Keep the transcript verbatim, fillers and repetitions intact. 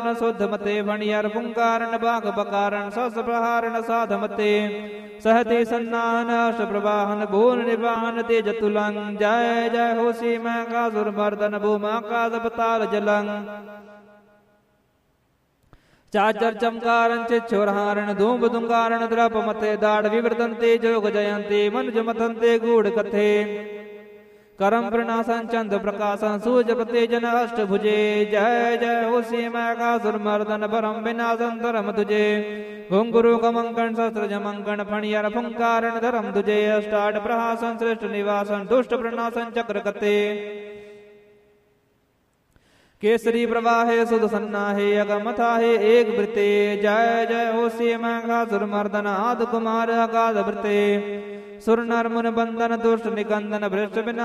शुद्ध मते फणियर पुंकारण बाघ बकारण सस प्रहारण साधमते सहते सन्नाहन अष्ट प्रवाहन भून निवाहन तेज तुलंग जय जय हो सीमा का सुरमर्दन भूमाकाश पताल जलंग चाचर चमकारण चिच्छोरहारण धूम दुंगारण द्रप मते दाढ़ विवृतंते जोग जयंते मनुज मथंते गूढ़ कथे करम प्रणासन चंद प्रकाशन सूज प्रतेजन अष्ट भुजे जय जय हो सीमा का सुरमर्दन परम विनाशन धर्म तुझे घुंगुरु कमंकन शस्त्र जमंकन फणियर फुंकारण धर्म तुझे अष्टाट प्रहासन श्रेष्ठ निवासन दुष्ट प्रणाशन चक्र कते केसरी प्रवाहे सुध सन्नाहे अगमथाहे एक वृते जय जय हो सीमा का सुरमर्दन आद कुमार अगाध वृते सुर नर मुन बंदन दुष्ट निकंदन भ्रष्ट